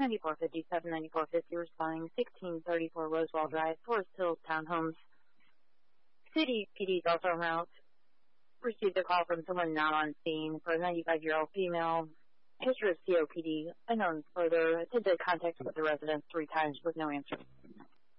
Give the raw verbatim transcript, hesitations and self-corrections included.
ninety-four fifty-seven, ninety-four fifty, responding sixteen thirty-four Rosewell Drive, Forest Hills Townhomes. City P D is also en route. Received a call from someone not on scene for a ninety-five-year-old female. History of C O P D unknown. Further attempted contact with the residents three times with no answer.